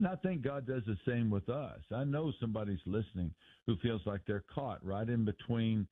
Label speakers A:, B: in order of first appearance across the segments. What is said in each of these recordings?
A: And I think God does the same with us. I know somebody's listening who feels like they're caught right in between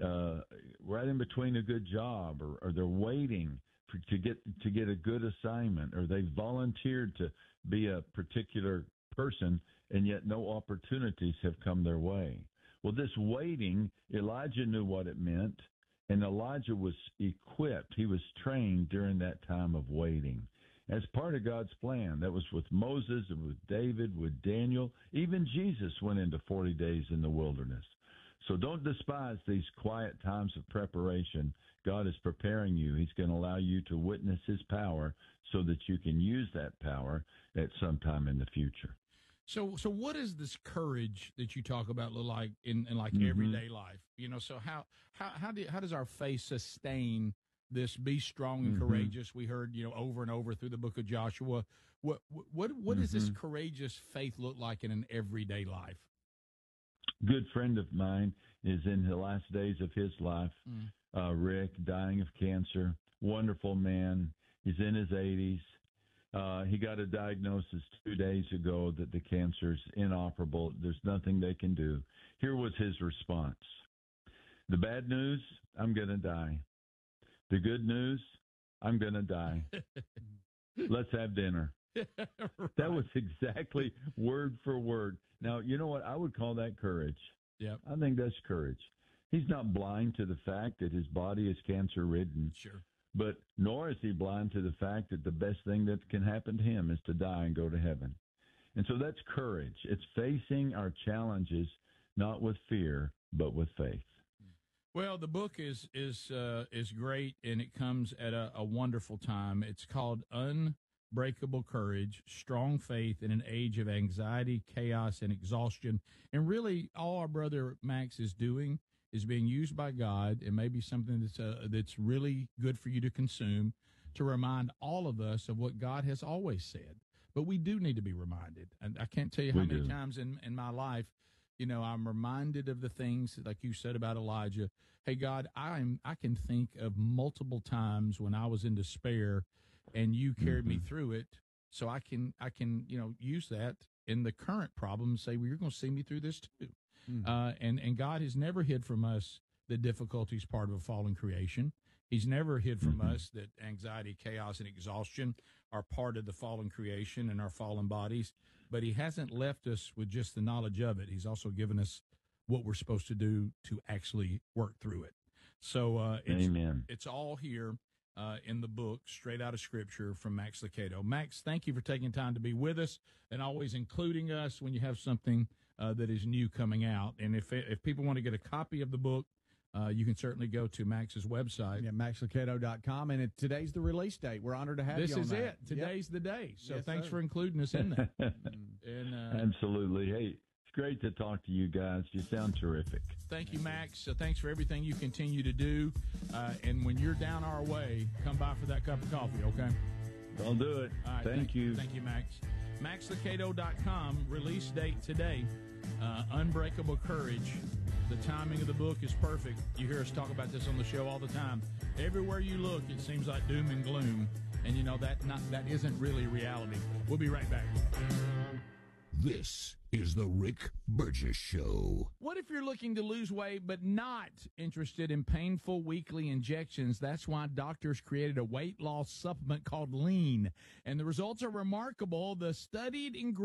A: a good job, or they're waiting to get a good assignment, or they volunteered to be a particular person, and yet no opportunities have come their way. Well, this waiting, Elijah knew what it meant, and Elijah was equipped. He was trained during that time of waiting. As part of God's plan, that was with Moses and with David, with Daniel. Even Jesus went into 40 days in the wilderness. So don't despise these quiet times of preparation. God is preparing you. He's going to allow you to witness his power so that you can use that power at some time in the future.
B: So what is this courage that you talk about look like in everyday life? So how does our faith sustain this? Be strong and courageous. We heard over and over through the book of Joshua. What does this courageous faith look like in an everyday life?
A: Good friend of mine is in the last days of his life. Rick, dying of cancer. Wonderful man. He's in his 80s. He got a diagnosis 2 days ago that the cancer's inoperable. There's nothing they can do. Here was his response. The bad news, I'm going to die. The good news, I'm going to die. Let's have dinner.
B: Right.
A: That was exactly word for word. Now, you know what? I would call that courage.
B: Yep.
A: I think that's courage. He's not blind to the fact that his body is cancer-ridden.
B: Sure.
A: But nor is he blind to the fact that the best thing that can happen to him is to die and go to heaven. And so that's courage. It's facing our challenges not with fear, but with faith.
B: Well, the book is great, and it comes at a wonderful time. It's called Unbreakable Courage, Strong Faith in an Age of Anxiety, Chaos, and Exhaustion. And really, all our brother Max is doing is being used by God, and maybe something that's really good for you to consume, to remind all of us of what God has always said. But we do need to be reminded. And I can't tell you how many times in my life, I'm reminded of the things like you said about Elijah. Hey, God, I can think of multiple times when I was in despair, and you carried me through it. So I can use that in the current problem and say, well, you're going to see me through this too. And God has never hid from us the difficulties part of a fallen creation. He's never hid from us that anxiety, chaos, and exhaustion are part of the fallen creation and our fallen bodies. But he hasn't left us with just the knowledge of it. He's also given us what we're supposed to do to actually work through it. So it's all here in the book, straight out of Scripture from Max Lucado. Max, thank you for taking time to be with us and always including us when you have something that is new coming out. And if people want to get a copy of the book, you can certainly go to Max's website.
C: Yeah, maxlucado.com. And today's the release date. We're honored to have you on that.
B: This is it. Today's the day. So thanks for including us in that.
A: Absolutely. Hey, it's great to talk to you guys. You sound terrific.
B: Thank you, Max. Thanks for everything you continue to do. And when you're down our way, come by for that cup of coffee, okay?
A: I'll do it.
B: All right,
A: Thank you.
B: Thank you, Max. maxlucado.com, release date today. Unbreakable Courage. The timing of the book is perfect. You hear us talk about this on the show all the time. Everywhere you look, it seems like doom and gloom. And that isn't really reality. We'll be right back.
D: This is the Rick Burgess Show.
B: What if you're looking to lose weight but not interested in painful weekly injections? That's why doctors created a weight loss supplement called Lean. And the results are remarkable. The studied ingredients